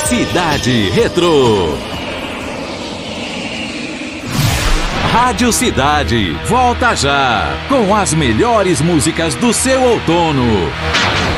Cidade Retro. Rádio Cidade volta já com as melhores músicas do seu outono.